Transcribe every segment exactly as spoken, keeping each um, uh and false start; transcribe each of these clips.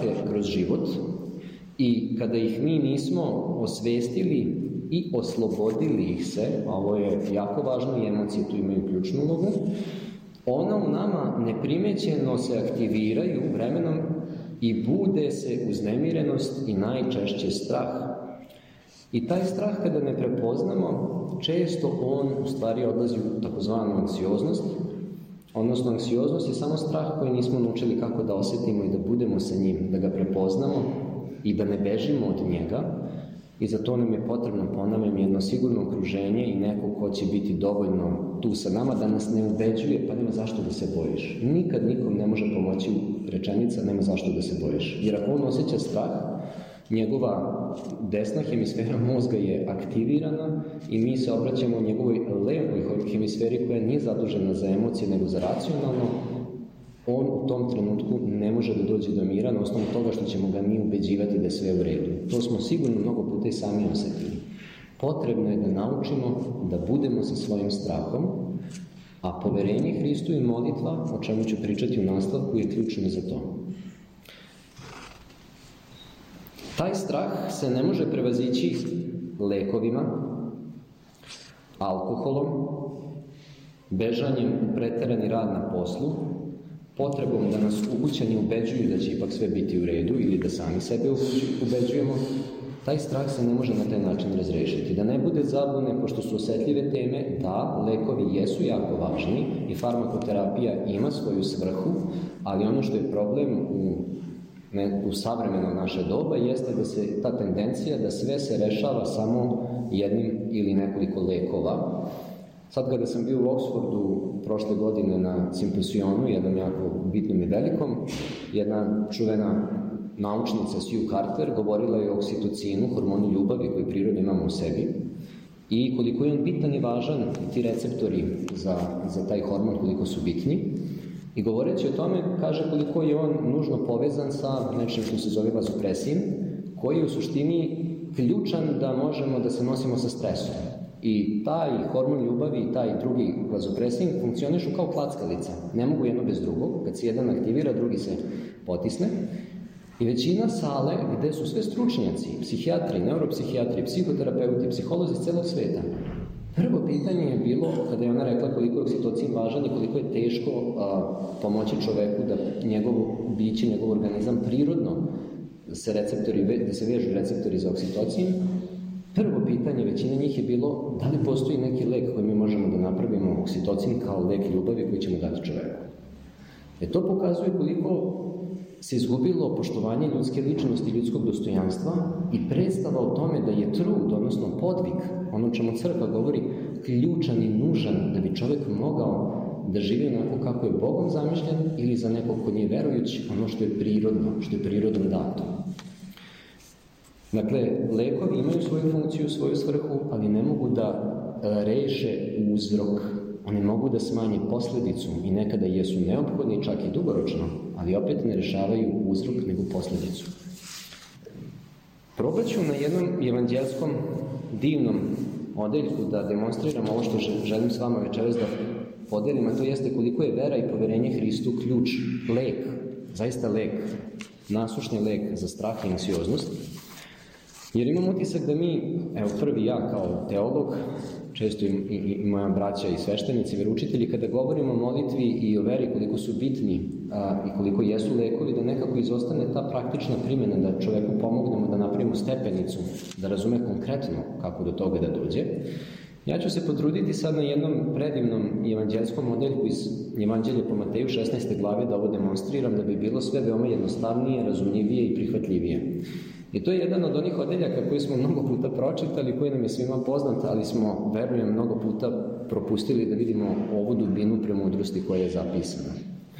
prate kroz život i kada ih mi nismo osvestili i oslobodili ih se, a ovo je jako važno i emocije tu imaju ključnu ulogu, ona u nama neprimećeno se aktiviraju vremenom i bude se uznemirenost i najčešće strah. I taj strah kada ne prepoznamo, često on u stvari odlazi u takozvanu anksioznost, odnosno anksioznost je samo strah koji nismo naučili kako da osjetimo i da budemo sa njim, da ga prepoznamo i da ne bežimo od njega. I za to nam je potrebno, ponavljam, jedno sigurno okruženje i neko ko će biti dovoljno tu sa nama da nas ne ubeđuje, pa nema zašto da se bojiš. Nikad nikom ne može pomoći rečenica nema zašto da se bojiš. Jer ako on osjeća strah, njegova desna hemisfera mozga je aktivirana i mi se obraćamo njegovoj levoj hemisferi koja nije zadužena za emocije nego za racionalno. On u tom trenutku ne može da dođe do mira na osnovu toga što ćemo ga mi ubeđivati da je sve u redu. To smo sigurno mnogo puta i sami osetili. Potrebno je da naučimo da budemo sa svojim strahom, a poverenje Hristu i molitva, o čemu ću pričati u nastavku, je ključno za to. Taj strah se ne može prevazići lekovima, alkoholom, bežanjem u preterani rad na poslu, potrebom da nas ukućani ubeđuju da će ipak sve biti u redu ili da sami sebe ubeđujemo. Taj strah se ne može na taj način razrešiti. Da ne bude zabune, pošto su osetljive teme, da, lekovi jesu jako važni i farmakoterapija ima svoju svrhu, ali ono što je problem u, ne, u savremeno naše doba jeste da se ta tendencija da sve se rešava samo jednim ili nekoliko lekova. Sad kada sam bio u Oxfordu prošle godine na simpozijonu, jednom jako bitnom i velikom, jedna čuvena naučnica Sue Carter govorila je o oksitocinu, hormonu ljubavi koji prirodno imamo u sebi i koliko je on bitan i važan, ti receptori za, za taj hormon, koliko su bitni. I govoreći o tome, kaže koliko je on nužno povezan sa nečim što se zove vazopresin, koji je u suštini ključan da možemo da se nosimo sa stresom. I taj hormon ljubavi i taj drugi vazopresin funkcionišu kao klackalica. Ne mogu jedno bez drugog. Kad se jedan aktivira, drugi se potisne. I većina sale, gde su sve stručnjaci, psihijatri, neuropsihijatri, psihoterapeuti, psiholozi iz celog sveta, prvo pitanje je bilo, kada je ona rekla koliko je oksitocin važan i koliko je teško a, pomoći čoveku da njegovo biće, njegov organizam prirodno se receptori, da se vežu receptori za oksitocin. Prvo pitanje većine njih je bilo da li postoji neki lek koji mi možemo da napravimo oksitocin kao lek ljubavi koji ćemo dati čoveku. E to pokazuje koliko se izgubilo poštovanje ljudske ličnosti, ljudskog dostojanstva i predstava o tome da je trud, odnosno podvig, ono čemu crkva govori, ključan i nužan da bi čovek mogao da živi onako kako je Bogom zamišljen ili za nekog ko nije verujući, ono što je prirodno, što je prirodno dato. Dakle, lekovi imaju svoju funkciju, svoju svrhu, ali ne mogu da reše uzrok. Oni mogu da smanje posledicu i nekada jesu neophodni, čak i dugoročno, ali opet ne rešavaju uzrok nego posledicu. Probat ću na jednom evanđelskom divnom odeljku da demonstriram ovo što želim s vama večeras da podelim, a to jeste koliko je vera i poverenje Hristu ključ, lek, zaista lek, nasušni lek za strah i anksioznost. Jer imam utisak da mi, evo prvi ja kao teolog, često i, i, i moja braća i sveštenici, veroučitelji, kada govorimo o molitvi i o veri koliko su bitni a, i koliko jesu lekovi, da nekako izostane ta praktična primjena, da čoveku pomognemo da napravimo stepenicu, da razume konkretno kako do toga da dođe. Ja ću se potruditi sad na jednom predivnom evanđelskom modeljku iz Evanđelja po Mateju šesnaeste glave da ovo demonstriram, da bi bilo sve veoma jednostavnije, razumljivije i prihvatljivije. I to je jedan od onih odeljaka koji smo mnogo puta pročitali, koji nam je svima poznat, ali smo, verujem, mnogo puta propustili da vidimo ovu dubinu premudrosti koja je zapisana.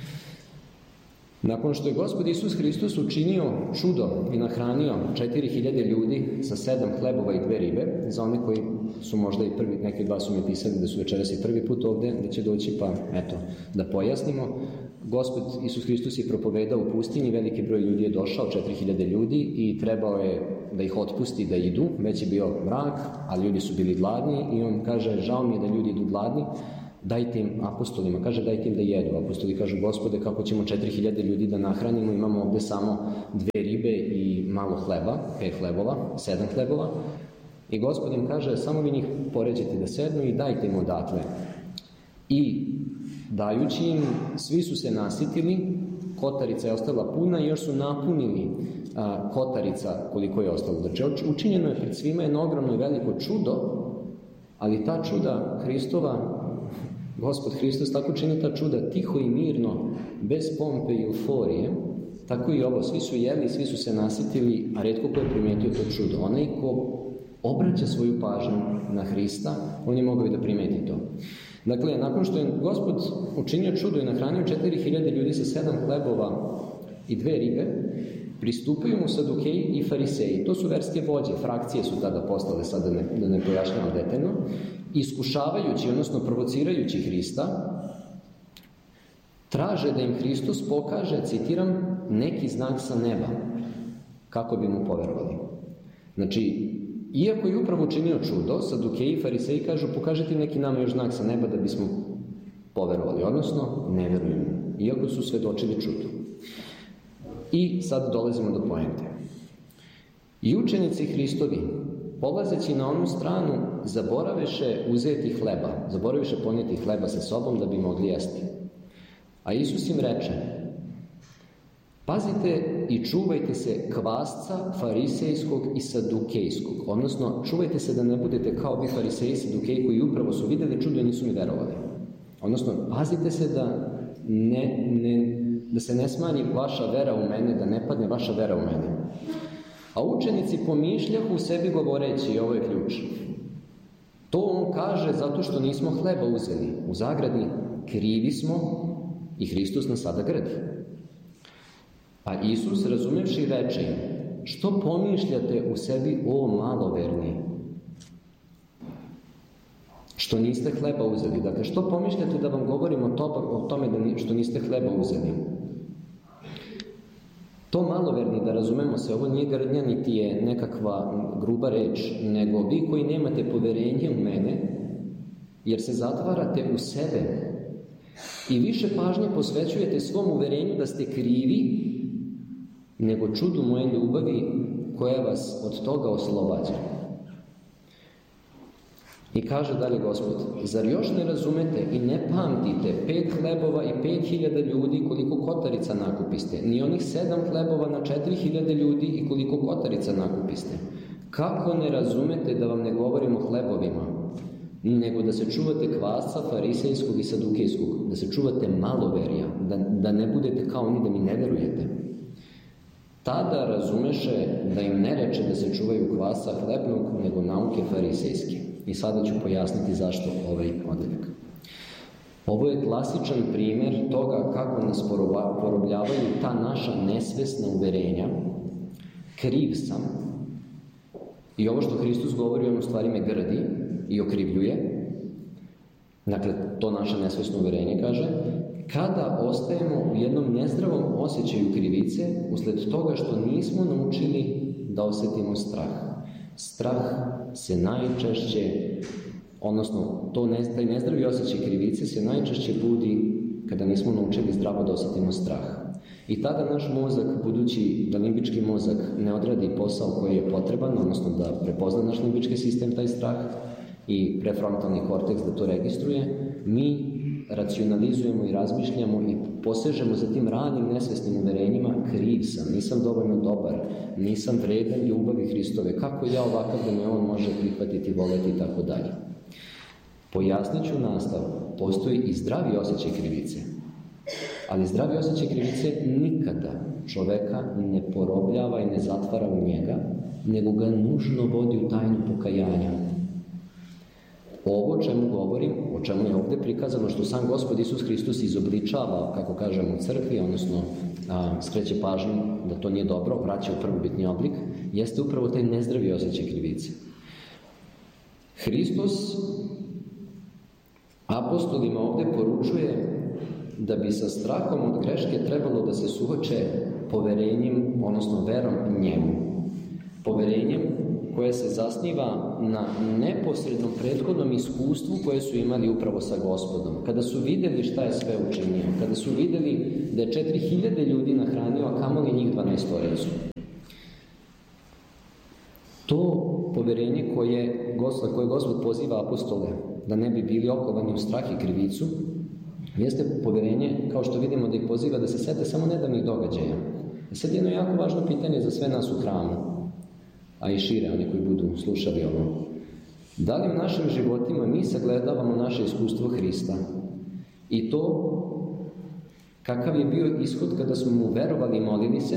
Nakon što je Gospod Isus Hristos učinio čudo i nahranio četiri hiljade ljudi sa sedam hlebova i dve ribe, za one koji su možda i prvi, neki dva su mi pisali da su večeras i prvi put ovde, da će doći, pa eto, da pojasnimo. Gospod Isus Hristos je propovedao u pustinji, veliki broj ljudi je došao, četiri hiljade ljudi, i trebao je da ih otpusti da idu, već je bio mrak, ali ljudi su bili gladni i on kaže, žao mi je da ljudi idu gladni, dajte im apostolima, kaže dajte im da jedu. Apostoli kažu, Gospode, kako ćemo četiri hiljade ljudi da nahranimo, imamo ovde samo dve ribe i malo hleba, pet hlebova, sedam hlebova. I Gospod im kaže, samo vi njih poređite da sednu i dajte im odatle. I dajući im, svi su se nasitili, kotarica je ostala puna i još su napunili a, kotarica koliko je ostalo. Znači, učinjeno je pred svima jedno ogromno i veliko čudo, ali ta čuda Hristova, Gospod Hristos tako čini ta čuda tiho i mirno, bez pompe i euforije, tako i ovo, svi su jeli, svi su se nasitili, a retko ko je primetio to čudo. Onaj ko obraća svoju pažnju na Hrista, on je mogao i da primeti to. Dakle, nakon što je Gospod učinio čudo i nahranio četiri hiljade ljudi sa sedam hlebova i dve ribe, pristupaju mu Sadukeji i Fariseji. To su verske vođe, frakcije su tada postale, sada da ne, da ne pojašnjavam detaljno, iskušavajući, odnosno provocirajući Hrista, traže da im Hristos pokaže, citiram, neki znak sa neba, kako bi mu poverovali. Znači, iako je upravo učinio čudo, Sadukeji i Fariseji kažu, pokažite neki nama još znak sa neba da bismo poverovali, odnosno ne veruju, iako su svedočili čudu. I sad dolazimo do poente. I učenici Hristovi, polazeći na onu stranu, zaboraveše uzeti hleba, zaboraveše ponijeti hleba sa sobom da bi mogli jesti. A Isus im reče, pazite i čuvajte se kvasca farisejskog i sadukejskog, odnosno čuvajte se da ne budete kao vi fariseji i sadukeji koji upravo su videli čudo i nisu mi verovali. Odnosno, pazite se da ne, ne da se ne smanji vaša vera u mene, da ne padne vaša vera u mene. A učenici pomišljahu u sebi govoreći, i ovo je ključ, to on kaže zato što nismo hleba uzeli. U zagradi, krivi smo i Hristos nas sada gradi. A Isus, razumevši, reče im, što pomišljate u sebi, o maloverni? Što niste hleba uzeli. Dakle, što pomišljate da vam govorim o, to, o tome da što niste hleba uzeli? To maloverni, da razumemo se, ovo nije grdnja, niti je nekakva gruba reč, nego vi koji nemate poverenje u mene, jer se zatvarate u sebe i više pažnje posvećujete svom uverenju da ste krivi, nego čudu moje ljubavi koja vas od toga oslobađa. I kaže dalje Gospod, zar još ne razumete i ne pamtite pet hlebova i pet hiljada ljudi koliko kotarica nakupiste, ni onih sedam hlebova na četiri hiljade ljudi i koliko kotarica nakupiste? Kako ne razumete da vam ne govorim o hlebovima, nego da se čuvate kvasca farisejskog i sadukejskog, da se čuvate maloverja, da, da ne budete kao oni, da mi ne verujete? Tada razumeše da im ne reče da se čuvaju kvasa hlebnog, nego nauke farisejske. I sada ću pojasniti zašto ovaj odjeljak. Ovo je klasičan primjer toga kako nas porobljavaju ta naša nesvesna uverenja. Kriv sam. I ovo što Hristos govori, on u stvari me grdi i okrivljuje. Dakle, to naše nesvesno uverenje kaže. Kada ostajemo u jednom nezdravom osjećaju krivice, usled toga što nismo naučili da osjetimo strah. Strah se najčešće, odnosno to ne, taj nezdravi osjećaj krivice se najčešće budi kada nismo naučili zdravo da osjetimo strah. I tada naš mozak, budući da limbički mozak ne odradi posao koji je potreban, odnosno da prepozna naš limbički sistem taj strah i prefrontalni korteks da to registruje, mi racionalizujemo i razmišljamo i posežemo za tim ranim nesvesnim uverenjima, kriv sam, nisam dovoljno dobar, nisam vredan ljubavi Hristove, kako ja ovakav da me on može prihvatiti, voleti i tako dalje. Pojasnit ću nastav, postoji i zdravi osjećaj krivice, ali zdravi osjećaj krivice nikada čoveka ne porobljava i ne zatvara u njega, nego ga nužno vodi u tajnu pokajanja. Ovo o čemu govorim, o čemu je ovdje prikazano, što sam Gospod Isus Hristos izobličava, kako kažemo, u crkvi, odnosno a, skreće pažnju da to nije dobro, vraća u prvobitni oblik, jeste upravo taj nezdravi osjećaj krivice. Hristos apostolima ovdje poručuje da bi sa strahom od greške trebalo da se suoče poverenjem, odnosno verom njemu. Poverenjem koje se zasniva na neposrednom prethodnom iskustvu koje su imali upravo sa Gospodom. Kada su vidjeli šta je sve učinio, kada su vidjeli da je četiri hiljade ljudi nahranio, a kamoli njih dvanaestoricu. To poverenje koje Gospod, koje Gospod poziva apostole da ne bi bili okovani u strah i krivicu, jeste poverenje, kao što vidimo, da ih poziva da se sete samo nedavnih događaja. I sad jedno jako važno pitanje za sve nas u hramu, a i šire, oni koji budu slušali ovo. Da li u našim životima mi sagledavamo naše iskustvo Hrista i to kakav je bio ishod kada smo mu verovali i molili se,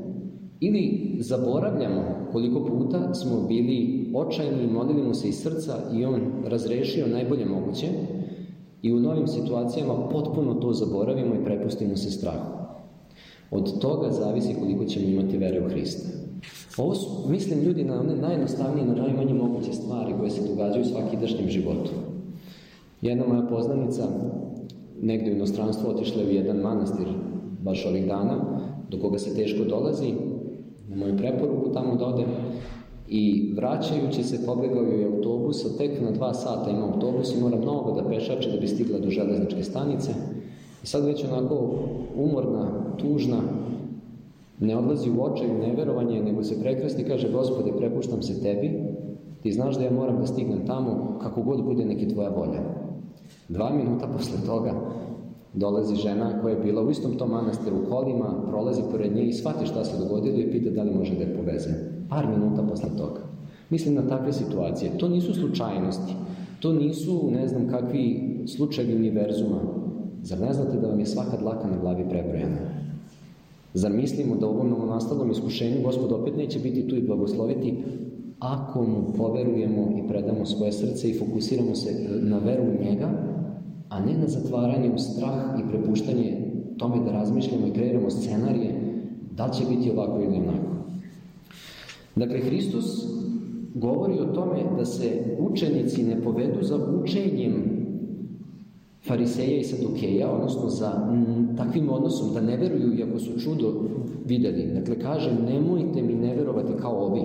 ili zaboravljamo koliko puta smo bili očajni i molili mu se iz srca i on razrešio najbolje moguće i u novim situacijama potpuno to zaboravimo i prepustimo se strahu. Od toga zavisi koliko ćemo imati vere u Hrista. Ovo su, mislim, ljudi na one najjednostavnije, na najmanje moguće stvari koje se događaju svakidašnjem životu. Jedna moja poznanica negdje u inostranstvu otišla je u jedan manastir baš ovih dana, do koga se teško dolazi, na moju preporuku tamo da ode, i vraćajući se pobegao je autobus, a tek na dva sata ima autobus i mora mnogo da pešači da bi stigla do železničke stanice. I sad već onako umorna, tužna, ne odlazi u očaj, u neverovanje, nego se prekrasti i kaže: Gospode, prepuštam se tebi, ti znaš da ja moram da stignem tamo, kako god bude neki tvoja volja. Dva minuta posle toga dolazi žena koja je bila u istom tom manastiru u kolima, prolazi pored nje i shvati šta se dogodilo i pita da li može da je poveze. Par minuta posle toga. Mislim na takve situacije. To nisu slučajnosti. To nisu, ne znam, kakvi slučajevi univerzuma. Zar ne znate da vam je svaka dlaka na glavi prebrojana? Zar mislimo da u ovom novonastalom iskušenju Gospod opet neće biti tu i blagosloviti ako mu poverujemo i predamo svoje srce i fokusiramo se na veru u njega, a ne na zatvaranje u strah i prepuštanje tome da razmišljamo i kreiramo scenarije da će biti ovako ili onako. Dakle, Hristos govori o tome da se učenici ne povedu za učenjem Fariseja i Sadukeja, odnosno za m, takvim odnosom da ne veruju iako su čudo vidjeli. Dakle, kaže: nemojte mi ne verovati kao ovi.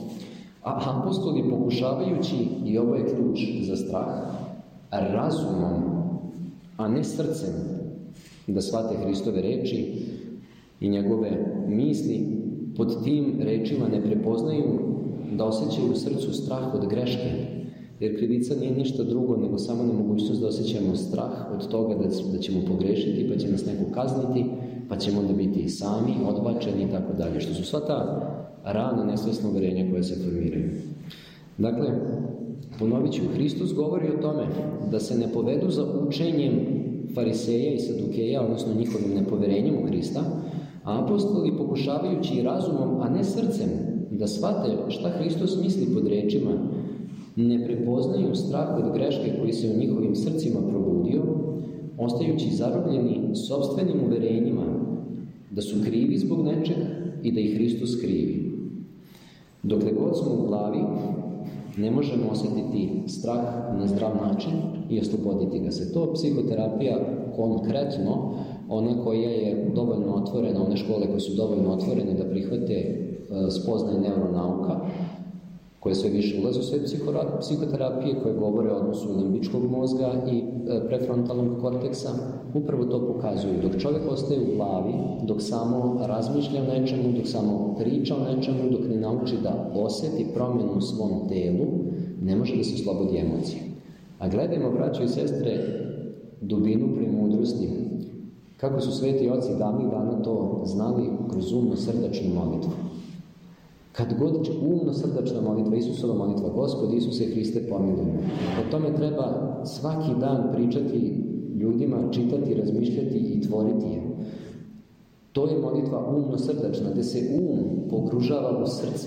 A apostoli, pokušavajući, i ovo je ključ za strah, razumom, a ne srcem, da shvate Hristove reči i njegove misli, pod tim rečima ne prepoznaju da osjećaju u srcu strah od greške, jer krivica nije ništa drugo nego samo nemogućnost da osjećamo strah od toga da, da ćemo pogrešiti, pa će nas neko kazniti, pa ćemo onda biti sami, odbačeni i tako dalje, što su sva ta rana nesvesna uverenja koje se formiraju. Dakle, ponovit ću, Hristos govori o tome da se ne povedu za učenjem Fariseja i Sadukeja, odnosno njihovim nepoverenjem u Hrista, a apostoli, pokušavajući razumom, a ne srcem, da shvate šta Hristos misli pod rečima, ne prepoznaju strah od greške koji se u njihovim srcima probudio, ostajući zarobljeni sopstvenim uverenjima da su krivi zbog nečeg i da ih Hristos krivi. Dokle god smo u glavi, ne možemo osjetiti strah na zdrav način i osloboditi ga se. To psihoterapija, konkretno ona koja je dovoljno otvorena, one škole koje su dovoljno otvorene da prihvate spoznaje neuronauka, koje sve više ulaze u sve psihoterapije, koje govore o odnosu limbičkog mozga i prefrontalnog korteksa, upravo to pokazuju. Dok čovjek ostaje u glavi, dok samo razmišlja o nečemu, dok samo priča o nečemu, dok ne nauči da osjeti promjenu u svom telu, ne može da se oslobodi emocije. A gledajmo, braćo i sestre, dubinu premudrosti. Kako su sveti oci davnih dana to znali kroz umno-srdačnu molitvu. Kad god umno-srdačna molitva, Isusova molitva, Gospod Isuse Hriste pomiluj me. O tome treba svaki dan pričati ljudima, čitati, razmišljati i tvoriti je. To je molitva umno-srdačna, gdje se um pogružava u srce,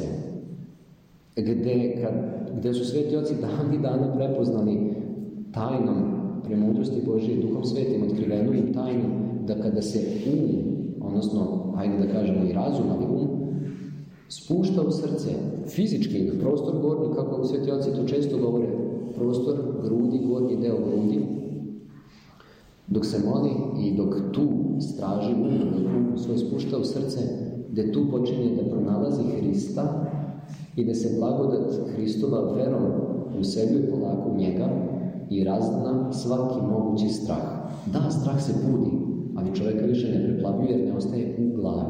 gdje, kad, gdje su sveti oci davnih dana prepoznali tajnom premudrosti Božije i Duhom Svetim otkrivenu im tajnu, da kada se um, odnosno, hajde da kažemo i razum, ali um, spušta u srce, fizički, prostor gornji, kako sveti oci to često govore, prostor grudi, gornji deo grudi, dok se moli i dok tu straži um, dok um svoj spušta u srce, gdje tu počinje da pronalazi Hrista, i da se blagodat Hristova verom useljuje polako u njega i razna svaki mogući strah. Da, strah se budi, ali čovjeka više ne preplavljuje jer ne ostaje u glavi.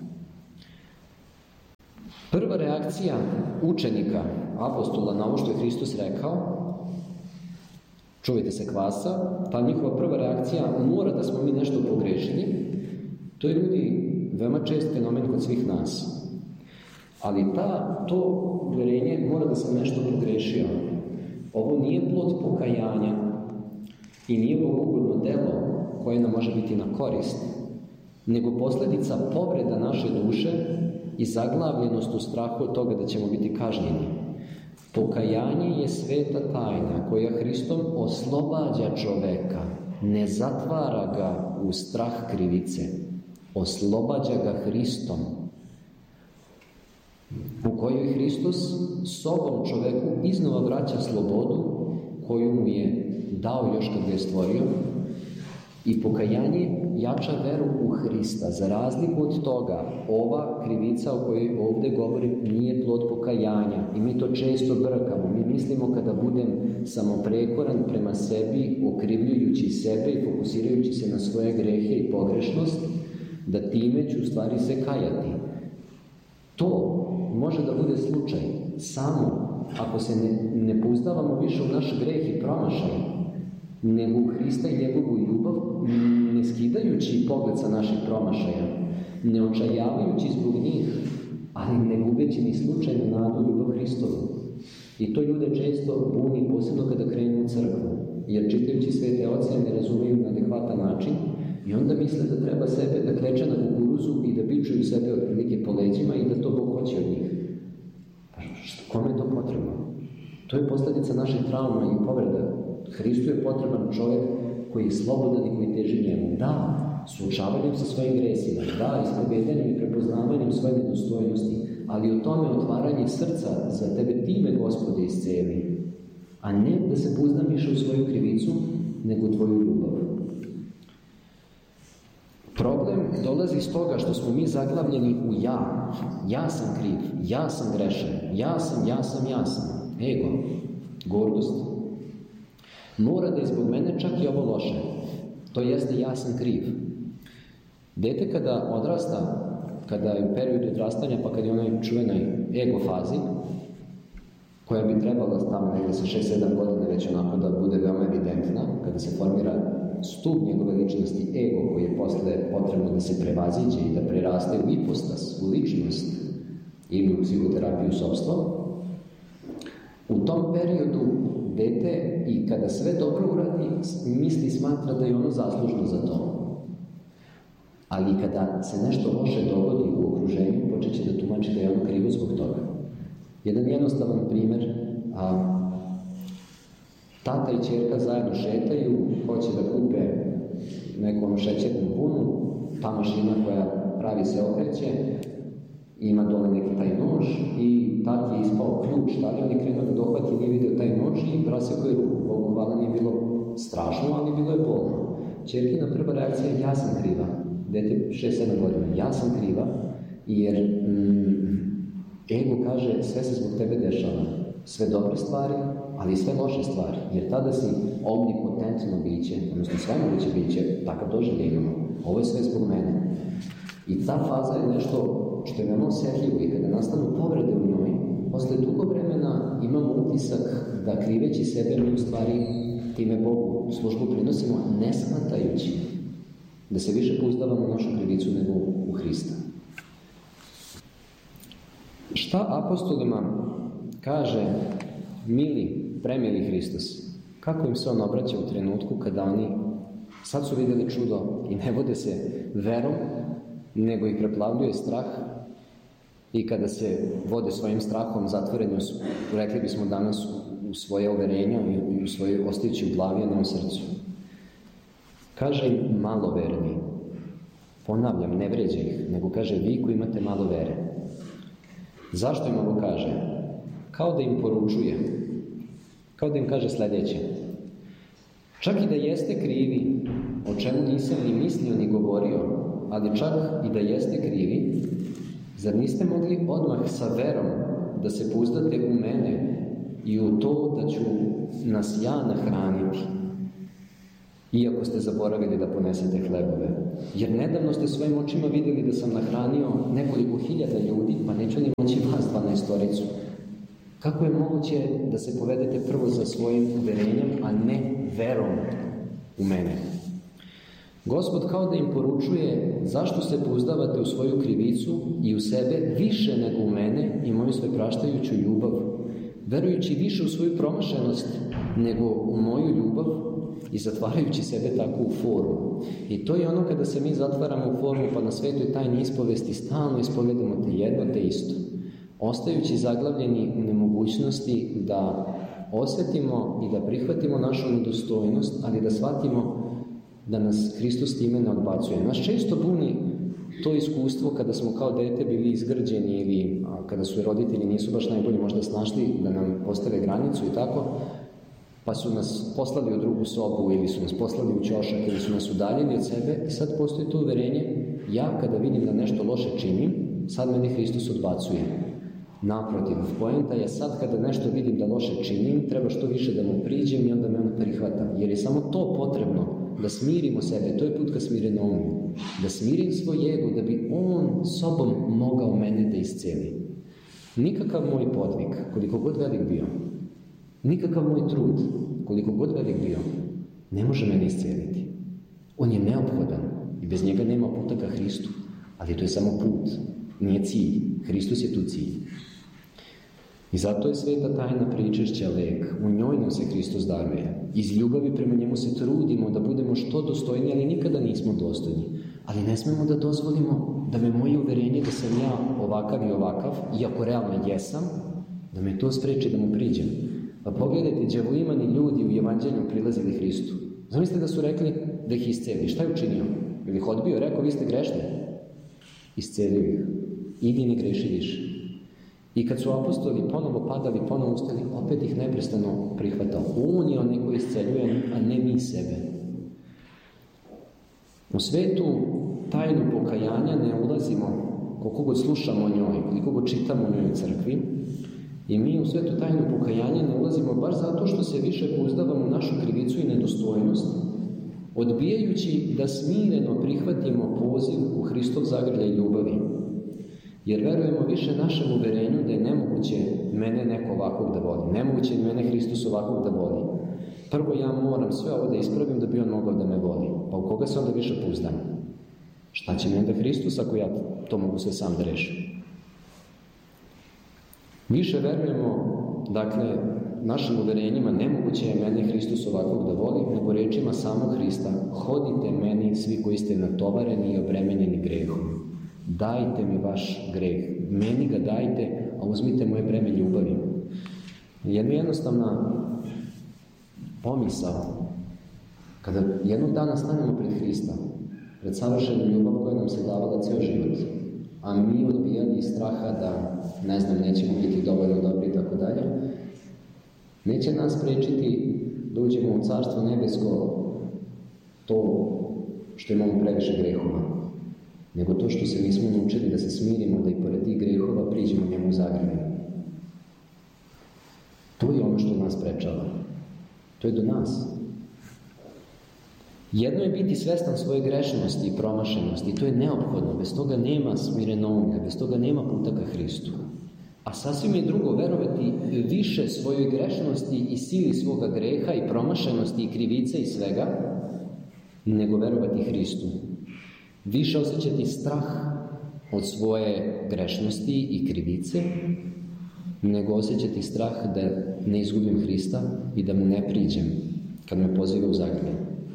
Prva reakcija učenika, apostola, na ovo što je Hristos rekao, čuvajte se kvasa, ta njihova prva reakcija mora da smo mi nešto pogrešili. To je, ljudi, veoma čest fenomen kod svih nas. Ali ta, to uvjerenje mora da sam nešto pogrešio. Ovo nije plod pokajanja i nije bogugodno delo koje nam može biti na korist, nego posljedica povreda naše duše i zaglavljenost u strahu od toga da ćemo biti kažnjeni. Pokajanje je sveta tajna koja Hristom oslobađa čoveka, ne zatvara ga u strah krivice, oslobađa ga Hristom, u kojoj Hristos sobom čoveku iznova vraća slobodu koju mu je dao još kad ga je stvorio. I pokajanje jača veru u Hrista. Za razliku od toga, ova krivica o kojoj ovdje govorim nije plod pokajanja. I mi to često brkamo. Mi mislimo kada budem samoprekoran prema sebi, okrivljujući sebe i fokusirajući se na svoje grehe i pogrešnost, da time ću u stvari se kajati. To može da bude slučaj samo ako se ne, ne pouzdavamo više u naš greh i promašaj, nego u Hrista i njegovu ljubav, ne skidajući pogled sa naših promašaja, ne očajavajući zbog njih, ali ne gubeći ni slučajno nadu ljubav Hristovu. I to ljude često buni, posebno kada krenu u crkvu, jer čitajući svete oce ne razumiju na adekvatan način i onda misle da treba sebe da kleče na kukuruzu i da bičuju sebe otprilike po leđima i da to Bog hoće od njih. Pa što, kome je to potrebno? To je posljedica naših trauma i povreda. Hristu je potreban čovjek koji je slobodan i koji teži njemu. Da, suočavanjem sa svojim gresima, da, ispovedanjem i prepoznavanjem svoje nedostojnosti, ali o tome otvaranje srca za tebe time, Gospode, isceli. A ne da se pouzdam više u svoju krivicu, nego u tvoju ljubav. Problem dolazi iz toga što smo mi zaglavljeni u ja. Ja sam kriv, ja sam grešan, ja sam, ja sam, ja sam. Ego, gordost. Mora da je zbog mene čak i ovo loše. To jeste, ja sam kriv. Dete kada odrasta, kada je u periodu odrastanja, pa kad je onaj čuvenoj ego fazi, koja bi trebala tamo negdje sa šest sedam godina već onako da bude veoma evidentna, kada se formira stup njegove ličnosti, ego, koji je posle potrebno da se prevaziđe i da preraste u ipostas, u ličnost ili u psihoterapiju sopstva. U tom periodu dete, i kada sve dobro uradi, misli, smatra da je ono zaslužno za to. Ali kada se nešto loše dogodi u okruženju, počeće da tumači da je ono krivo zbog toga. Jedan jednostavan primjer, a, tata i ćerka zajedno šetaju, hoće da kupe neku ono šećernu bunu, ta mašina koja pravi se okreće, ima dole neki taj nož i tati je ispao ključ, tada on je krenuo da dohvati, nije vidio taj nož i prasekao je ruku. Bogu hvala, nije bilo strašno, ali bilo je bolno. Ćerkina prva reakcija je, ja sam kriva. Dete šest sedam godina, ja sam kriva, jer mm, ego kaže, sve se zbog tebe dešava. Sve dobre stvari, ali i sve loše stvari. Jer tada si omnipotentno biće, odnosno sve moguće biće, takav doživljaj imamo. Ovo je sve zbog mene. I ta faza je nešto što je veoma osjetljivo i kada nastanu povrede u njoj, posle dugo vremena imamo utisak da kriveći sebe mi u stvari time Bogu službu prinosimo, ne shvatajući da se više pouzdavamo u našu krivicu nego u Hrista. Šta apostolima kaže mili, premili Hristos? Kako im se on obraća u trenutku kada oni sad su vidjeli čudo i ne vode se verom, nego ih preplavljuje strah, i kada se vode svojim strahom zatvoreni, rekli bismo danas, u svoje uverenja i u svoje ostajući u glavi, a ne u srcu. Kaže im maloverni. Ponavljam, ne vređa ih, nego kaže vi koji imate malo vere. Zašto im ovo kaže? Kao da im poručuje, kao da im kaže sljedeće. Čak i da jeste krivi, o čemu nisam ni mislio ni govorio, ali čak i da jeste krivi, zar niste mogli odmah sa verom da se pouzdate u mene i u to da ću nas ja nahraniti, iako ste zaboravili da ponesete hlebove. Jer nedavno ste svojim očima vidjeli da sam nahranio nekoliko hiljada ljudi, pa neću ni moći vas dvanaestoricu. Kako je moguće da se povedete prvo za svojim uverenjem, a ne verom u mene? Gospod kao da im poručuje zašto se pouzdavate u svoju krivicu i u sebe više nego u mene i moju svepraštajuću ljubav, verujući više u svoju promašenost nego u moju ljubav i zatvarajući sebe tako u formu. I to je ono kada se mi zatvaramo u formu, pa na svetoj tajni ispovesti stalno ispovedamo te jedno te isto, ostajući zaglavljeni u nemogućnosti da osjetimo i da prihvatimo našu nedostojnost, ali da shvatimo da nas Hristos time ne odbacuje. Nas često buni to iskustvo kada smo kao dete bili izgrđeni ili a, kada su roditelji nisu baš najbolje možda snašli da nam postave granicu i tako, pa su nas poslali u drugu sobu ili su nas poslali u ćošak ili su nas udaljeni od sebe i sad postoji to uverenje, ja kada vidim da nešto loše činim, sad mene Hristos odbacuje. Naprotiv, poenta je sad kada nešto vidim da loše činim, treba što više da mu priđem i onda me on prihvata. Jer je samo to potrebno, da smirimo sebe, to je put ka smirenoumu. Da smirim svoj ego, da bi on sobom mogao mene da isceli. Nikakav moj podvig, koliko god velik bio, nikakav moj trud, koliko god velik bio, ne može mene isceliti. On je neophodan i bez njega nema puta ka Hristu, ali to je samo put, nije cilj. Hristos je tu cilj. I zato je sveta tajna pričešća lek. U njoj nam se Hristos daruje. Iz ljubavi prema njemu se trudimo da budemo što dostojni, ali nikada nismo dostojni. Ali ne smemo da dozvolimo da me moje uverenje da sam ja ovakav i ovakav, iako realno jesam, da me to spreči da mu priđem. Pa pogledajte, đavolimani ljudi u evanđelju prilazili Hristu. Zamislite da su rekli da ih isceli. Šta je učinio? Ili ih odbio? Rekao, vi ste grešni. Iscelio ih. Idi ne greši više. I kad su apostoli ponovo padali, ponovo ustali, opet ih neprestano prihvatao. On je onaj koji isceljuje, a ne mi sebe. U svetu tajnu pokajanja ne ulazimo koliko god slušamo o njoj, koliko god čitamo o njoj u crkvi. I mi u svetu tajnu pokajanja ne ulazimo baš zato što se više pouzdavamo u našu krivicu i nedostojnost, odbijajući da smireno prihvatimo poziv u Hristov zagrljaj ljubavi. Jer verujemo više našem uverenju da je nemoguće mene neko ovakvog da voli. Nemoguće je mene Hristos ovakvog da voli. Prvo ja moram sve ovo da ispravim da bi on mogao da me voli. Pa u koga se onda više pouzdam? Šta će mi onda Hristos ako ja to mogu sve sam da rešim? Više verujemo, dakle, našim uverenjima nemoguće je mene Hristos ovakvog da voli, nego rečima samog Hrista: hodite meni svi koji ste natovareni i obremenjeni grehom. Dajte mi vaš greh, meni ga dajte, a uzmite moje breme ljubavi. Jedna jednostavna pomisao, kada jednog dana stanemo pred Hrista, pred savršenu ljubav koja nam se davala ceo život, a mi odbijali iz straha da, ne znam, nećemo biti dovoljno dobri i tako dalje, neće nas prečiti da uđemo u Carstvo nebesko to što imamo previše grehova, nego to što se nismo naučili da se smirimo, da i pored tih grehova priđemo njemu u zagrljaj. To je ono što nas prečava. To je do nas. Jedno je biti svestan svoje grešnosti i promašenosti, i to je neophodno. Bez toga nema smirenoume, bez toga nema puta ka Hristu. A sasvim je drugo verovati više svojoj grešnosti i sili svoga greha i promašenosti i krivice i svega, nego verovati Hristu. Više osjećati strah od svoje grešnosti i krivice, nego osjećati strah da ne izgubim Hrista i da mu ne priđem kad me poziva u zagrljaj.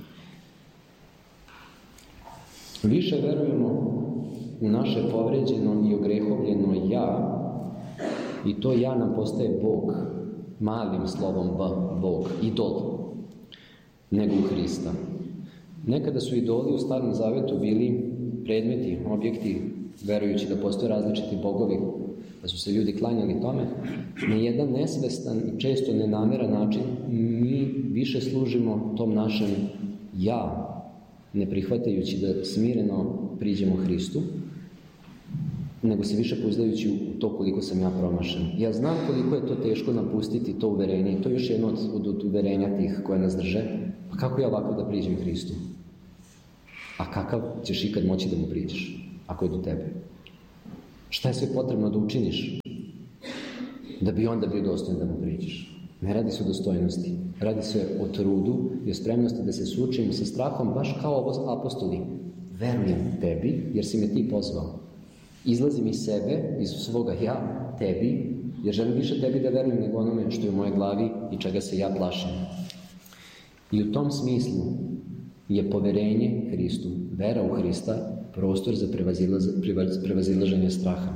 Više verujemo u naše povređeno i ogrehovljeno ja, i to ja nam postaje Bog, malim slovom B, Bog, idol, nego u Hrista. Nekada su idoli u Starom Zavetu bili predmeti, objekti, verujući da postoje različiti bogovi, da su se ljudi klanjali tome. Na jedan nesvestan i često nenameran način mi više služimo tom našem ja, ne prihvatajući da smireno priđemo Hristu. nego se više pouzdajući u to koliko sam ja promašen. Ja znam koliko je to teško napustiti to uverenje. To je još jedno od, od, od uverenja tih koje nas drže. Pa kako ja ovako da priđem Hristu? A kakav ćeš ikad moći da mu priđeš, ako je do tebe? Šta je sve potrebno da učiniš da bi onda bio dostojan da mu priđeš? Ne radi se o dostojnosti, radi se o trudu i o spremnosti da se suočim sa strahom, baš kao ovo apostoli. Verujem tebi, jer si me ti pozvao. Izlazim iz sebe, iz svoga ja, tebi, jer želim više tebi da verujem nego onome što je u mojoj glavi i čega se ja plašim. I u tom smislu je poverenje Hristu, vera u Hrista, prostor za prevazilaženje straha.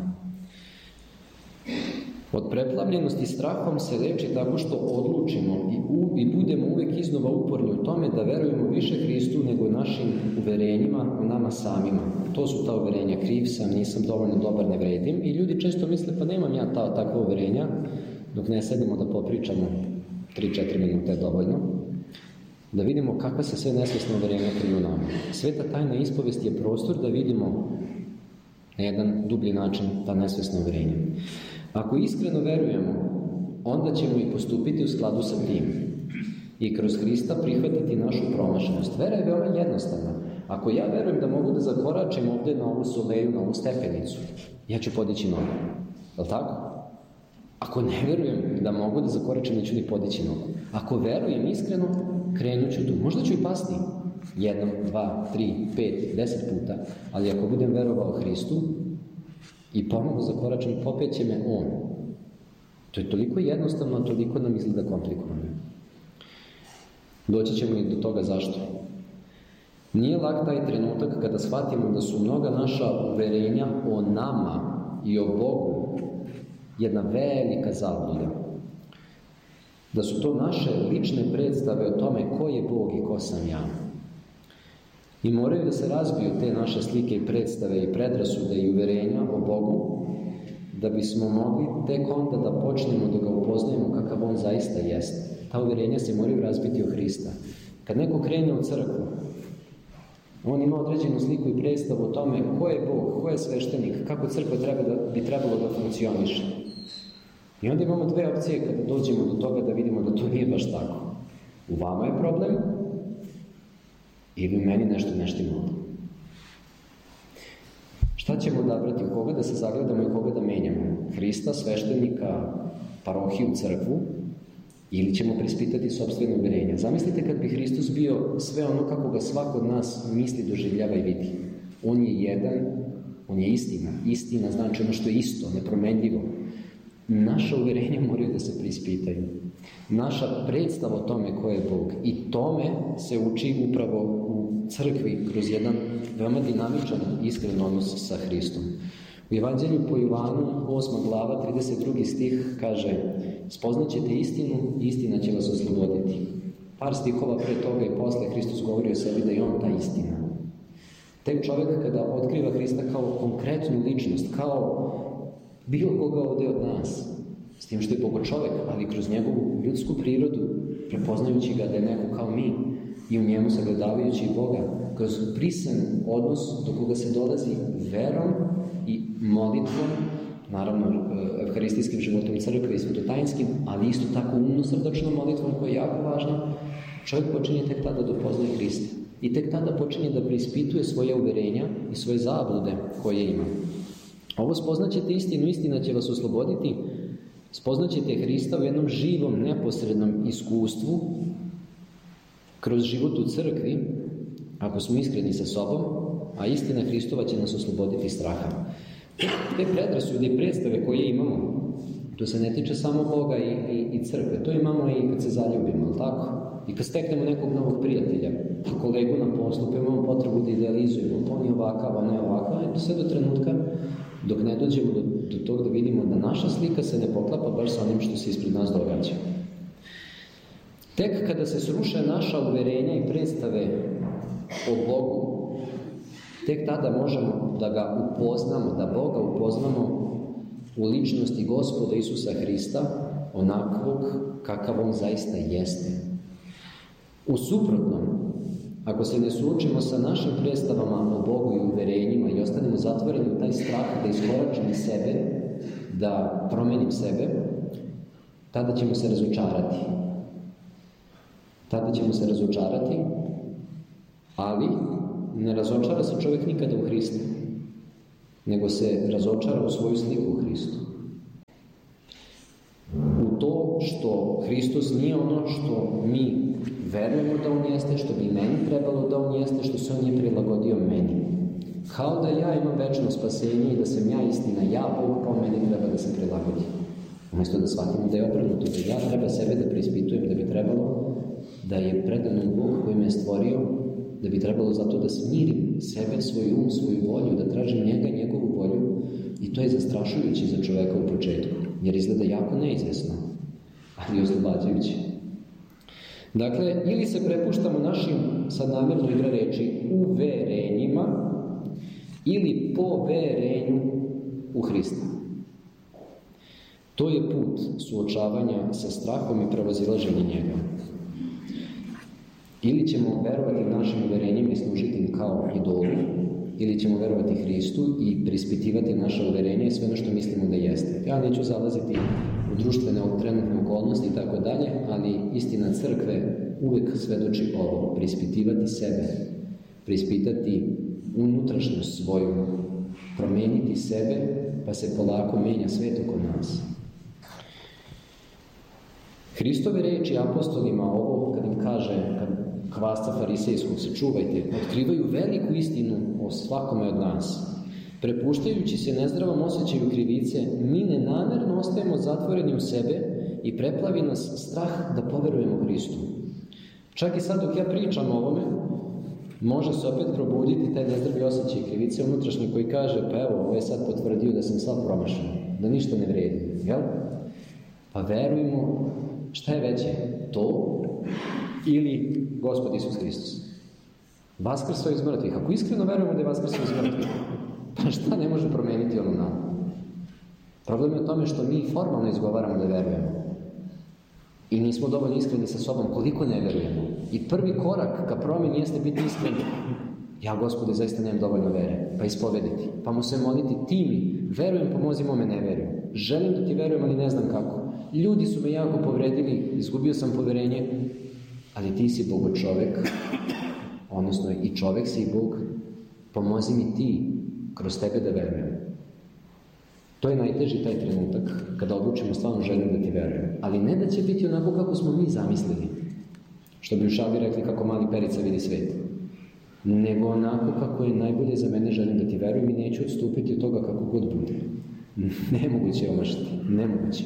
Od preplavljenosti strahom se leči tako što odlučimo i, u, i budemo uvijek iznova uporni u tome da verujemo više Hristu nego našim uverenjima u nama samima. To su ta uverenja: kriv sam, nisam dovoljno dobar, ne vredim. I ljudi često misle, pa nemam ja ta, takva uverenja, dok ne sedimo da popričamo tri do četiri minute je dovoljno, da vidimo kakva se sve nesvjesna uverenja kriju nama. Sveta tajna ispovest je prostor da vidimo na jedan dublji način ta nesvjesna uverenja. Ako iskreno verujemo, onda ćemo i postupiti u skladu sa tim i kroz Hrista prihvatiti našu promašenost. Vera je veoma jednostavna. Ako ja verujem da mogu da zakoračim ovdje na ovu soleju, na ovu stepenicu, ja ću podići nogu. Je li tako? Ako ne verujem da mogu da zakoračim, neću ni podići nogu. Ako verujem iskreno, krenut ću tu. Možda ću i pasti. Jednom, dva, tri, pet, deset puta. Ali ako budem verovao Hristu i ponovno zakoračim, popet će me On. To je toliko jednostavno, toliko nam izgleda komplikovano. Doći ćemo i do toga zašto. Nije lak taj trenutak kada shvatimo da su mnoga naša uverenja o nama i o Bogu jedna velika zabluda. Da su to naše lične predstave o tome ko je Bog i ko sam ja. I moraju da se razbiju te naše slike i predstave i predrasude i uverenja o Bogu, da bismo mogli tek onda da počnemo da ga upoznajemo kakav On zaista jeste. Ta uverenja se moraju razbiti o Hrista. Kad neko krene u crkvu, on ima određenu sliku i predstavu o tome ko je Bog, ko je sveštenik, kako crkva treba da, bi trebalo da funkcioniše. I onda imamo dve opcije kada dođemo do toga da vidimo da to nije baš tako. U vama je problem ili u meni nešto neštima. Šta ćemo odabrati, u koga da se zagledamo i koga da menjamo? Hrista, sveštenika, parohiju, crkvu, ili ćemo prispitati sopstvene uverenja? Zamislite kad bi Hristos bio sve ono kako ga svako od nas misli, doživljava i vidi. On je jedan, on je istina. Istina znači ono što je isto, nepromenljivo. Naša uverenja moraju da se prispitaju. Naša predstava o tome ko je Bog. I tome se uči upravo u crkvi kroz jedan veoma dinamičan, iskren odnos sa Hristom. U Evanđelju po Jovanu, osma glava, trideset drugi stih kaže: spoznaćete istinu, istina će vas osloboditi. Par stihova pre toga i posle Hristos govori o sebi da je On ta istina. Tek čovjek kada otkriva Hrista kao konkretnu ličnost, kao bilo koga ovdje od nas, s tim što je Bogo čovjek, ali kroz njegovu ljudsku prirodu, prepoznajući ga da je neko kao mi i u njemu sagledavajući Boga, kroz brisan odnos do koga se dolazi verom i molitvom, naravno evharistijskim životom crkve i svetotajinskim, ali isto tako umno-srdačnom molitvom koja je jako važna, čovjek počinje tek tada da poznaje Hrista. I tek tada počinje da preispituje svoje uverenja i svoje zablude koje ima. Ovo spoznaćete istinu, istina će vas osloboditi. Spoznaćete Hrista u jednom živom, neposrednom iskustvu kroz život u crkvi, ako smo iskreni sa sobom, a istina Hristova će nas osloboditi straha. Te predrasude i predstave koje imamo, to se ne tiče samo Boga i, i, i crkve, to imamo i kad se zaljubimo, ali tako? I kad steknemo nekog novog prijatelja, pa kolegu na poslu, pa imamo potrebu da idealizujemo, pa on je ovakav, a ne ovakav, a sve do trenutka dok ne dođemo do, do toga da vidimo da naša slika se ne poklapa baš sa onim što se ispred nas događa. Tek kada se sruše naša uverenja i predstave o Bogu, tek tada možemo da ga upoznamo, da Boga upoznamo u ličnosti Gospoda Isusa Hrista, onakvog kakav On zaista jeste. U suprotnom, ako se ne suočimo sa našim predstavama o Bogu i uverenjima i ostanemo zatvoreni u taj strah da iskoračim sebe, da promenim sebe, tada ćemo se razočarati. Tada ćemo se razočarati, ali ne razočara se čovjek nikada u Hristu, nego se razočara u svoju sliku u Hristu. U to što Hristos nije ono što mi verujemo da on jeste, što bi meni trebalo da on jeste, što se on nije prilagodio meni. Kao da ja imam večno spasenje i da sam ja istina, ja Bog, pa meni treba da se prilagodi. Umjesto da shvatimo da je obrnuto, da ja treba sebe da preispitujem, da bi trebalo da je predano Bog koji me je stvorio, da bi trebalo zato da smirim sebe, svoj um, svoju volju, da tražim njega, njegovu volju. I to je zastrašujući za čoveka u početku, jer izgleda jako neizvesno, ali oslobađajući. Dakle, ili se prepuštamo našim, sad namjerno igra reči, uverenjima, ili poverenju u Hrista. To je put suočavanja sa strahom i prevazilaženja njega. Ili ćemo verovati našim uverenjima i služiti im kao idolu, ili ćemo verovati Hristu i preispitivati naše uverenje i sve ono što mislimo da jeste. Ja neću zalaziti u društvene trenutne okolnosti i tako dalje, ali istina crkve uvek svedoči ovo, preispitivati sebe, preispitati unutrašnjost svoju, promeniti sebe, pa se polako menja svet oko nas. Hristove reči apostolima, ovo kad im kaže, kad kvasca farisejskog se čuvajte, otkrivaju veliku istinu o svakome od nas. Prepuštajući se nezdravom osjećaju krivice, mi nenamerno ostajemo zatvoreni u sebe i preplavi nas strah da poverujemo Hristu. Čak i sad dok ja pričam o ovome, može se opet probuditi taj nezdravi osjećaj krivice unutrašnji koji kaže, pa evo, ovo je sad potvrdio da sam sad promašan, da ništa ne vredi, jel? Pa verujmo, šta je veće, to ili Gospod Isus Hristos? Vaskrsao iz mrtvih. Ako iskreno verujemo da je vaskrsao iz mrtvih, pa šta ne može promeniti ono nama? Problem je u tome što mi formalno izgovaramo da verujemo. I nismo dovoljno iskreni sa sobom koliko ne verujemo. I prvi korak ka promjeni jeste biti iskren. Ja, Gospode, zaista nemam dovoljno vere. Pa ispovediti. Pa mu se moliti, ti mi, verujem, pomozi mome, ne verujem. Želim da ti verujem, ali ne znam kako. Ljudi su me jako povredili, izgubio sam poverenje, ali ti si Bogo čovek, odnosno i čovek si i Bog, pomozi mi ti kroz tebe da verujem. To je najteži taj trenutak kada odlučimo stvarno želim da ti verujem. Ali ne da će biti onako kako smo mi zamislili, što bi u šali rekli kako mali Perica vidi svet, nego onako kako je najbolje za mene, želim da ti verujem i neću odstupiti od toga kako god bude. Nemoguće je omašiti, nemoguće.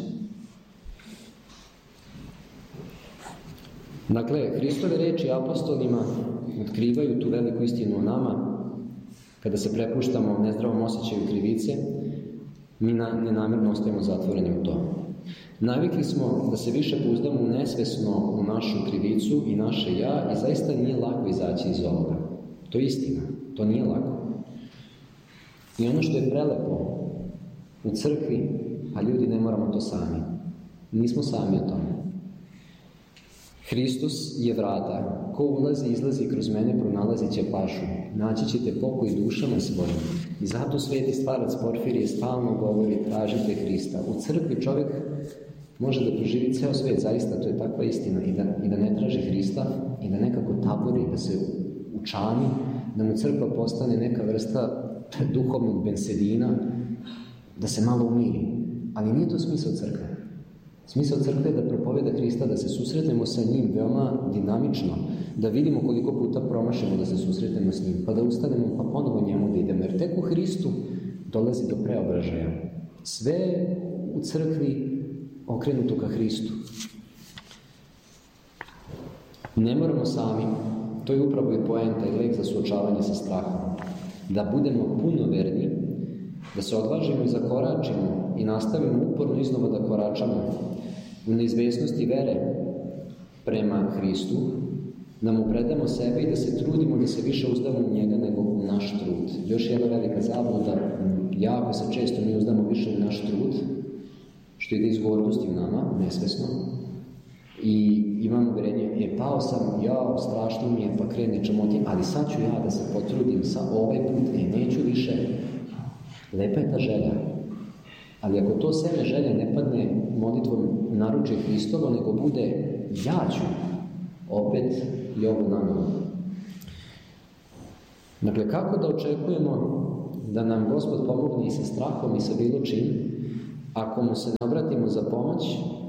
Dakle, Hristove reči apostolima otkrivaju tu veliku istinu o nama. Kada se prepuštamo nezdravom osjećaju krivice, mi nenamjerno ostajemo zatvoreni u to. Navikli smo da se više pouzdamo nesvesno u našu krivicu i naše ja i zaista nije lako izaći iz ovoga. To je istina, to nije lako. I ono što je prelepo u crkvi, a ljudi ne moramo to sami. Nismo sami o tome. Hristos je vrata. Ko ulazi i izlazi kroz mene, pronalazit će pašu. Naći ćete pokoj dušama svojim. I zato sveti stvarac Porfirije stalno govori, tražite Hrista. U crkvi čovjek može da proživi ceo svet, zaista, to je takva istina. I da, i da ne traži Hrista, i da nekako tabori, da se učani, da mu crkva postane neka vrsta duhovnog bensedina, da se malo umiri. Ali nije to smisao crkve. Smisao crkve je da propoveda Hrista, da se susretnemo sa njim veoma dinamično, da vidimo koliko puta promašemo da se susretnemo s njim, pa da ustanemo, pa ponovo njemu da idemo. Jer tek u Hristu dolazi do preobražaja. Sve u crkvi okrenuto ka Hristu. Ne moramo sami, to je upravo i poenta i lek za suočavanje sa strahom. Da budemo punoverni, da se odvažimo i zakoračimo i nastavimo uporno iznova da koračamo u neizvesnosti vere prema Hristu, da mu predamo sebe i da se trudimo da se više uzdamo u njega nego u naš trud. Još jedna velika zabluda, jako se često mi uzdamo više u naš trud, što ide iz gordosti u nama, nesvesno, i imam uvjerenje, je pao sam, ja, strašno mi je, pa krene čamotnje, ali sad ću ja da se potrudim sa ovaj put, e, neću više. Lepa je ta želja. Ali ako to seme želje ne padne molitvom naručje Hristovo, nego bude ja ću, opet je ovo namjeno. Dakle, kako da očekujemo da nam Gospod pomogne i sa strahom i sa bilo čim, ako mu se ne obratimo za pomoć,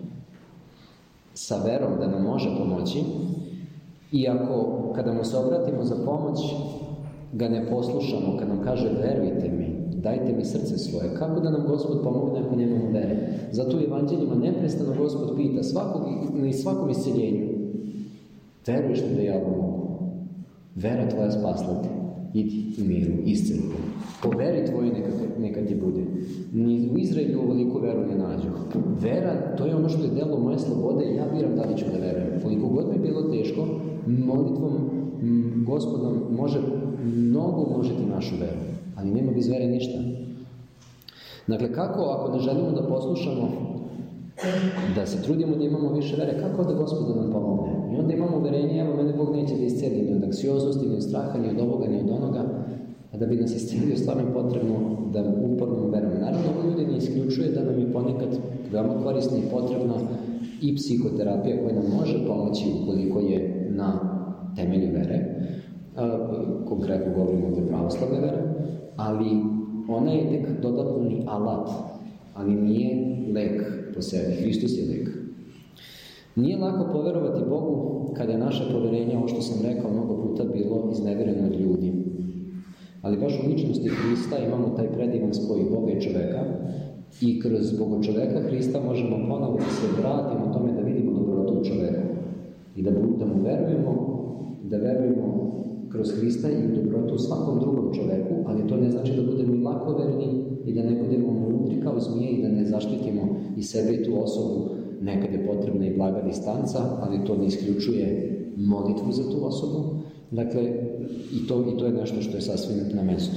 sa verom da nam može pomoći, i ako kada mu se obratimo za pomoć ga ne poslušamo, kad nam kaže verujte mi, dajte mi srce svoje, kako da nam Gospod pomogne ako nemamo vere? Zato u evanđeljima neprestano Gospod pita svakog, na svakom isceljenju, veruješ li da ja ovo mogu? Vera tvoja spasla te, idi u miru, isceli. Po veri tvojoj neka, neka ti bude. Ni u Izraelju ovoliku veru ne nađu. Vera, to je ono što je delo moje slobode i ja biram da li ću da verujem. Koliko god mi je bilo teško, molitvom m, Gospodom može mnogo umnožiti našu veru, ali nema bez vere ništa. Dakle, kako ako ne želimo da poslušamo, da se trudimo da imamo više vere, kako da Gospod nam pomogne? I onda imamo uverenje, evo mene Bog neće da isceli ni od anksioznosti, ni od straha, ni od ovoga, ni od onoga, a da bi nas iscelio stvarno je potrebno da uporno verujemo. Naravno, ovo ljudi ne isključuje da nam je ponekad veoma korisna i potrebna i psihoterapija koja nam može pomoći ukoliko je na temelju vere, konkretno govorimo ovdje pravoslavne vere, ali ona je tek dodatni alat, ali nije lek po sebi. Hristos je lek. Nije lako poverovati Bogu kada je naše poverenje, ovo što sam rekao mnogo puta, bilo iznevereno od ljudi. Ali baš u ličnosti Hrista imamo taj predivan spoj Boga i čoveka i kroz Boga čoveka Hrista možemo ponovo da se vratimo tome da vidimo dobrotu u čoveku i da, da mu verujemo, da verujemo kroz Hrista i u dobrotu u svakom drugom čoveku, ali to ne znači da budemo i lakoverni i da ne budemo mudri kao zmije i da ne zaštitimo i sebe i tu osobu. Nekad je potrebna i blaga distanca, ali to ne isključuje molitvu za tu osobu. Dakle, i to, i to je nešto što je sasvim na mestu.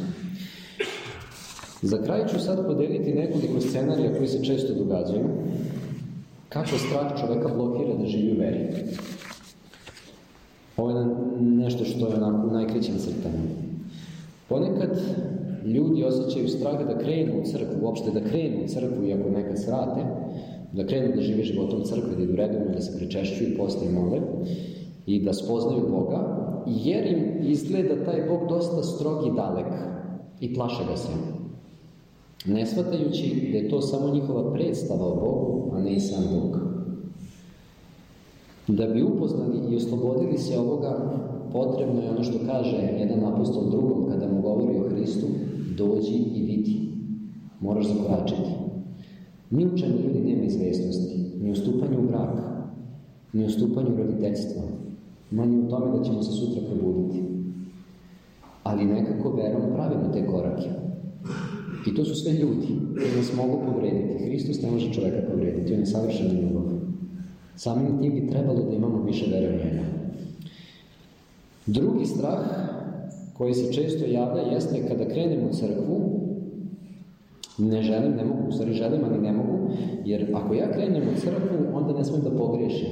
Za kraj ću sad podeliti nekoliko scenarija koji se često događaju. Kako strah čoveka blokira da živi u veri. Ovo je nešto što je onako u najkraćem crtanju. Ponekad ljudi osjećaju strah da krenu u crkvu, uopšte da krenu u crkvu, iako nekad srate, da krenu da žive životom crkve, da idu redovno, da se prečešćuju, poste i mole i da spoznaju Boga, jer im izgleda taj Bog dosta strog i dalek i plaše ga se. Ne shvatajući da je to samo njihova predstava o Bogu, a ne i sam Bog. Da bi upoznali i oslobodili se ovoga, potrebno je ono što kaže jedan apostol drugom kada mu govori o Hristu, dođi i vidi. Moraš zakoračiti. Ni u čemu ljudi nema izvesnosti, ni u stupanju u brak, ni u stupanju u roditeljstva, ni u tome da ćemo se sutra probuditi. Ali nekako verom pravimo te korake. I to su sve ljudi koji nas mogu povrediti. Hristos ne može čoveka povrediti, on je savršena ljubav. Samim tim bi trebalo da imamo više vere u njega. Drugi strah koji se često javlja jeste kada krenemo u crkvu, ne želim, ne mogu, u stvari želim, ali ne mogu, jer ako ja krenem u crkvu, onda ne smem da pogrešim.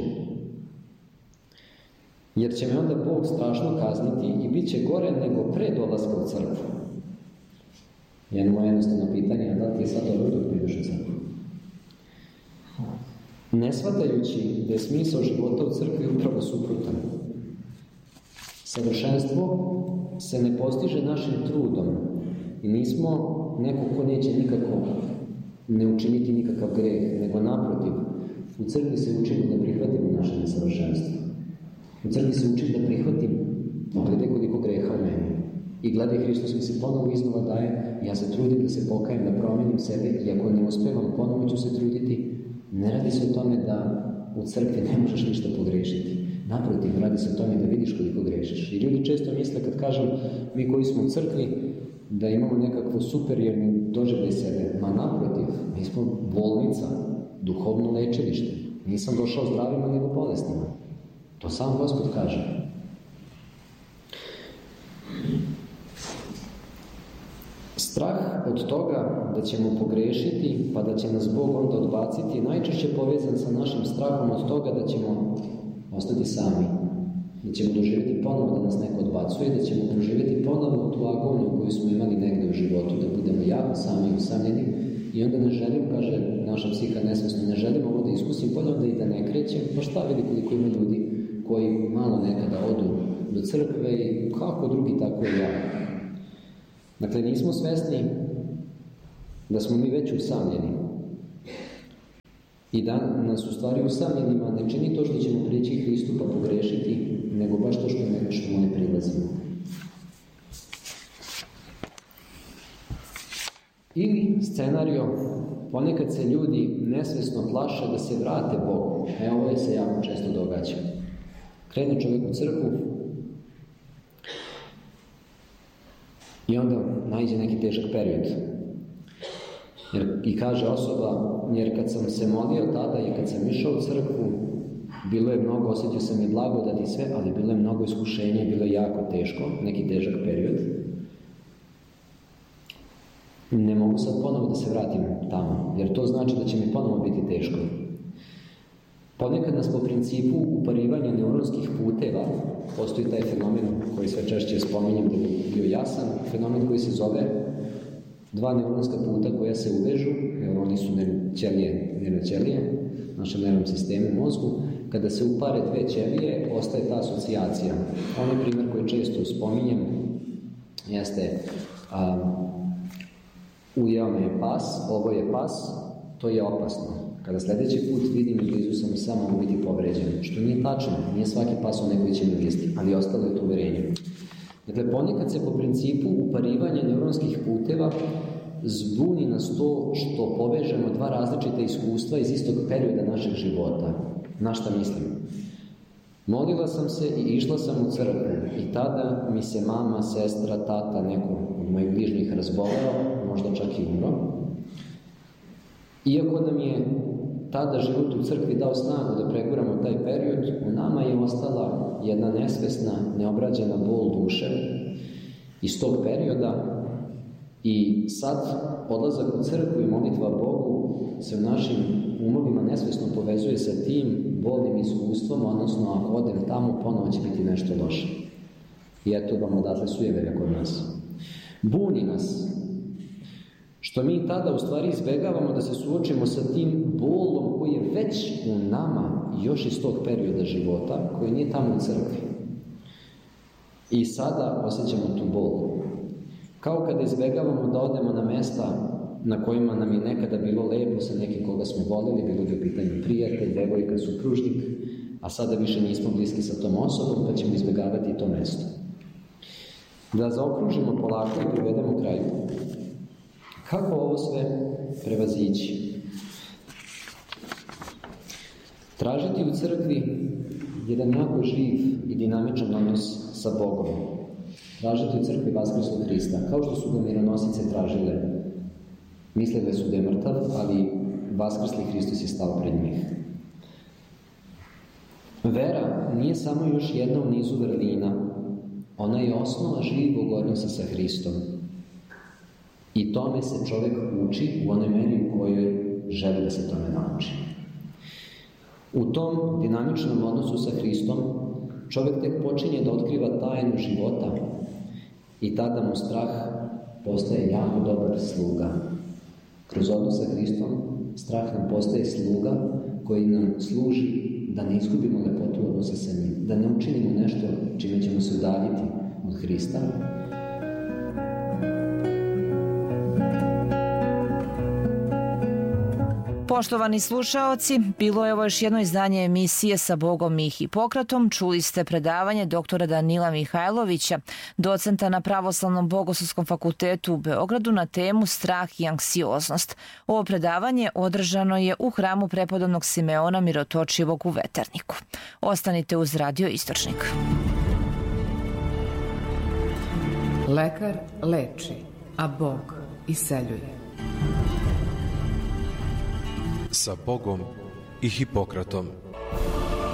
Jer će me onda Bog strašno kazniti i bit će gore nego pre dolaska u crkvu. Jedno moje jednostavno pitanje, a da ti je sad dobro dok prideš u crkvu? Ne shvatajući da je smisao života u crkvi upravo suprotan. Savršenstvo se ne postiže našim trudom i nismo neko ko neće nikako ne učiniti nikakav greh, nego naprotiv, u crkvi se učimo da prihvatimo naše nesavršenstvo. U crkvi se učim da prihvatim, gledaj koliko greha u meni. I gledaj, Hristos mi se ponovo iznova daje, ja se trudim da se pokajem, da promenim sebe, i ako ne uspevam, ponovo ću se truditi. Ne radi se o tome da u crkvi ne možeš ništa pogrešiti. Naprotiv, radi se o tome da vidiš koliko grešiš. I ljudi često misle, kad kažem mi koji smo u crkvi, da imamo nekakvo superiorni doživljaj sebe. Ma naprotiv, mi smo bolnica, duhovno lečilište. Nisam došao zdravima nego bolestima. To sam Gospod kaže. Strah od toga da ćemo pogrešiti, pa da će nas Bog onda odbaciti, je najčešće povezan sa našim strahom od toga da ćemo ostati sami, da ćemo doživjeti ponovo da nas neko odbacuje, da ćemo doživjeti ponovo tu agoniju koju smo imali negde u životu, da budemo jako sami i usamljeni i onda ne želim, kaže naša psiha nesvesno, ne želim ovo da iskusim ponovo da i da ne krećem, pa šta vidi koliko ima ljudi koji malo nekada odu do crkve i kako drugi, tako i ja. Dakle, nismo svesni da smo mi već usamljeni i da nas u stvari usamljenima ne čini to što ćemo prijeći Hristu pa pogrešiti, nego baš to što ne, što mu ne prilazimo. Ili scenario, ponekad se ljudi nesvesno plaše da se vrate Bogu. E, ovo je se jako često događa. Krene čovjek u crkvu i onda naiđe neki težak period. Jer, i kaže osoba, jer kad sam se molio tada i kad sam išao u crkvu, bilo je mnogo, osjetio sam i blagodat i sve, ali bilo je mnogo iskušenja, bilo je jako teško, neki težak period. Ne mogu sad ponovo da se vratim tamo, jer to znači da će mi ponovo biti teško. Ponekad nas po principu uparivanja neuronskih puteva, postoji taj fenomen koji sve češće spominjem da bi bio jasan, fenomen koji se zove dva neuronska puta koja se uvežu, jer oni su ćelije, nervne ćelije, našem nervnom sistemu u mozgu. Kada se upare dve ćelije, ostaje ta asocijacija. Onaj primjer koji često spominjem jeste um, ujeo me je pas, ovo je pas, to je opasno. Kada sljedeći put vidim i blizu sam sam mogu biti povređen, što nije tačno, nije svaki pas onaj koji će mi uvijesti, ali ostalo je to uverenje. Dakle, ponekad se po principu uparivanja neuronskih puteva zbuni nas to što povežemo dva različita iskustva iz istog perioda našeg života. Na šta mislim? Molila sam se i išla sam u crkvu i tada mi se mama, sestra, tata, neko od mojih bližnjih razboleo, možda čak i umro. Iako nam je tada život u crkvi dao snagu da preguramo taj period, u nama je ostala jedna nesvesna, neobrađena bol duše iz tog perioda i sad odlazak u crkvu i molitva Bogu se u našim umovima nesvesno povezuje sa tim bolnim iskustvom, odnosno ako odem tamo, ponovo će biti nešto loše. I eto vam odatle sujeverja kod nas. Buni nas što mi tada u stvari izbegavamo da se suočimo sa tim bolom koji je već u nama još iz tog perioda života, koji nije tamo u crkvi. I sada osjećamo tu bol. Kao kada izbegavamo da odemo na mesta na kojima nam je nekada bilo lepo sa nekim koga smo volili, bilo bi u pitanju prijatelj, devojka, supružnik, a sada više nismo bliski sa tom osobom, pa ćemo izbegavati to mesto. Da zaokružimo polako i privedemo kraju. Kako ovo sve prevazići? Tražiti u crkvi jedan jako živ i dinamičan odnos sa Bogom. Tražiti u crkvi vaskrslog Hrista, kao što su ga mironosice tražile. Mislile su da je mrtav, ali vaskrsli Hristos je stao pred njih. Vera nije samo još jedna u nizu vrlina. Ona je osnova živog odnosa sa Hristom. I tome se čovjek uči u onoj meri u kojoj želi da se tome nauči. U tom dinamičnom odnosu sa Hristom čovjek tek počinje da otkriva tajnu života i tada mu strah postaje jako dobar sluga. Kroz odnos sa Hristom strah nam postaje sluga koji nam služi da ne izgubimo lepotu odnosa sa njim, da ne učinimo nešto čime ćemo se udaljiti od Hrista. Poštovani slušaoci, bilo je ovo još jedno izdanje emisije Sa Bogom i Hipokratom. Čuli ste predavanje doktora Danila Mihajlovića, docenta na Pravoslavnom Bogoslovskom fakultetu u Beogradu na temu strah i anksioznost. Ovo predavanje održano je u hramu prepodobnog Simeona Mirotočivog u Veterniku. Ostanite uz Radio Istočnik. Lekar leči, a Bog iseljuje. Sa Bogom i Hipokratom.